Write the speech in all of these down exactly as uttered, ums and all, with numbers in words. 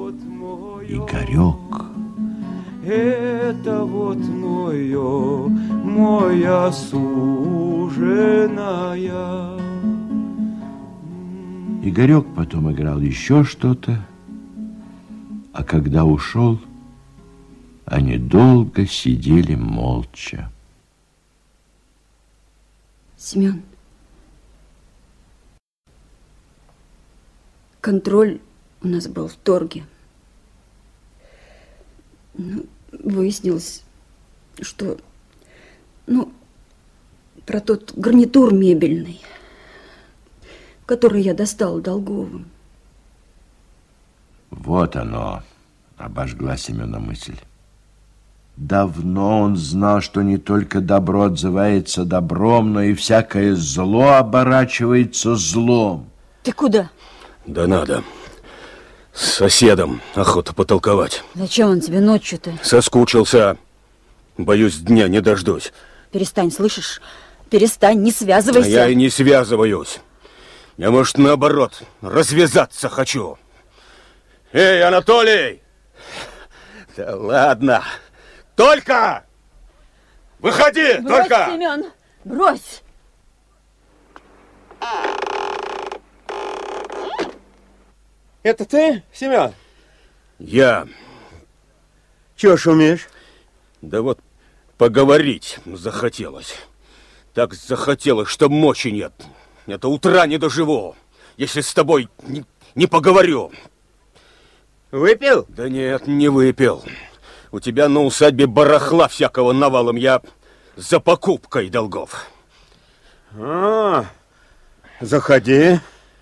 Игорек. Это вот мое, моя суженая. Игорек потом играл еще что-то, а когда ушел, они долго сидели молча. Семен, контроль у нас был в торге. Ну, выяснилось, что, ну, про тот гарнитур мебельный, который я достала Долговым. Вот оно, обожгла Семена мысль. Давно он знал, что не только добро отзывается добром, но и всякое зло оборачивается злом. Ты куда? Да надо. С соседом охота потолковать. Зачем он тебе ночью-то? Соскучился. Боюсь, дня не дождусь. Перестань, слышишь? Перестань, не связывайся. А я и не связываюсь. Я, может, наоборот, развязаться хочу. Эй, Анатолий! Да ладно. Только! Выходи, брось, только! Семен, брось! Это ты, Семен? Я. Чего шумишь? Да вот поговорить захотелось. Так захотелось, что мочи нет. Это утра не доживу, если с тобой не, не поговорю. Выпил? Да нет, не выпил. У тебя на усадьбе барахла всякого навалом. Я за покупкой долгов. А, заходи.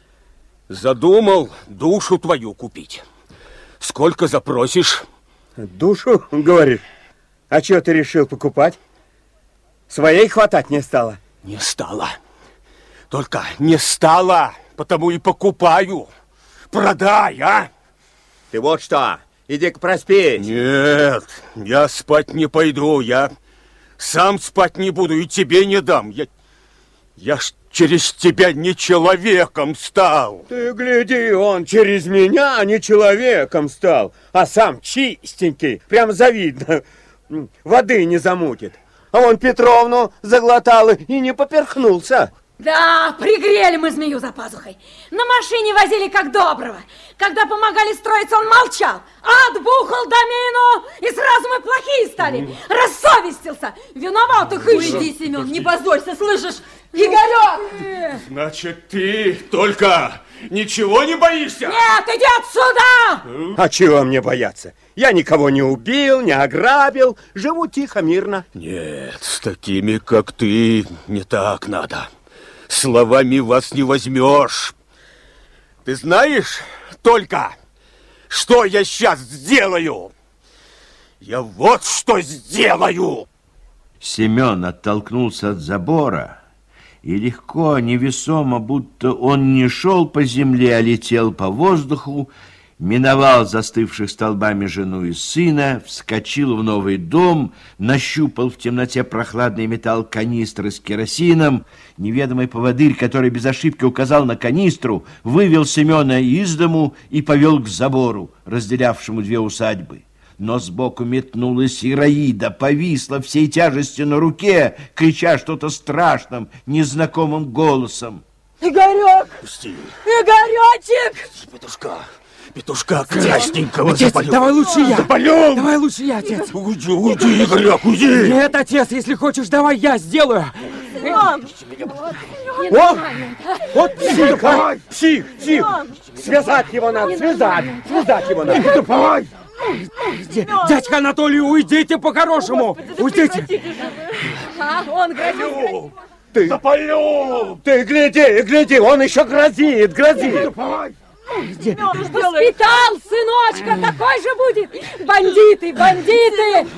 Задумал душу твою купить. Сколько запросишь? Душу, говоришь? А что ты решил покупать? Своей хватать не стало? Не стало. Только не стало, потому и покупаю. Продай, а? Ты вот что, иди-ка проспись. Нет, я спать не пойду. Я сам спать не буду и тебе не дам. Я, я ж через тебя не человеком стал. Ты гляди, он через меня не человеком стал, а сам чистенький, прям завидно. Воды не замутит. А он Петровну заглотал и не поперхнулся. Да, пригрели мы змею за пазухой. На машине возили как доброго. Когда помогали строиться, он молчал. Отбухал домину, и сразу мы плохие стали. Рассовестился. Виноватых ищут. Уйди, Семен, не позорься, слышишь? Игорек! Значит, ты только ничего не боишься? Нет, иди отсюда! А чего мне бояться? Я никого не убил, не ограбил. Живу тихо, мирно. Нет, с такими, как ты, не так надо. Словами вас не возьмешь. Ты знаешь только, что я сейчас сделаю? Я вот что сделаю! Семен оттолкнулся от забора и легко, невесомо, будто он не шел по земле, а летел по воздуху, миновал застывших столбами жену и сына, вскочил в новый дом, нащупал в темноте прохладный металл канистры с керосином. Неведомый поводырь, который без ошибки указал на канистру, вывел Семена из дому и повел к забору, разделявшему две усадьбы. Но сбоку метнулась Ираида, повисла всей тяжестью на руке, крича что-то страшным, незнакомым голосом. Игорек! Пусти. Игоречек! Петушка, петушка красненького Отец, запалю. давай лучше я. Запалю. Давай лучше я, отец. Уйди, уйди, Игорек, уйди. Нет, отец, если хочешь, давай я сделаю. Мам! О, вот псих, а? Псих, псих. Связать его надо, связать. Связать его надо. Давай. Дядька Анатолий, уйдите по-хорошему. Уйдите. А, он грозит. Ты, Запалю. ты гляди, гляди, он еще грозит, грозит. Воспитал, сыночка, такой же будет. Бандиты, бандиты.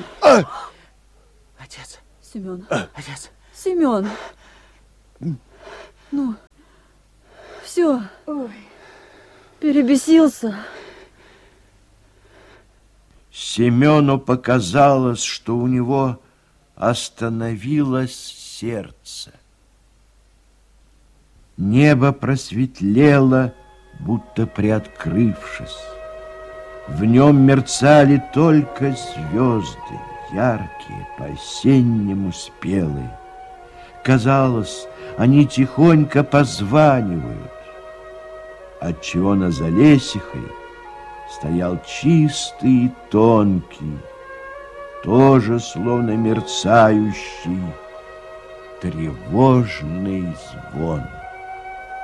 Отец. Семен, Отец. Семен. Ну, все. Перебесился. Семену показалось, что у него остановилось сердце. Небо просветлело, будто приоткрывшись. В нем мерцали только звезды, яркие, по-осеннему спелые. Казалось, они тихонько позванивают, отчего на Залесихой стоял чистый и тонкий, тоже словно мерцающий, тревожный звон.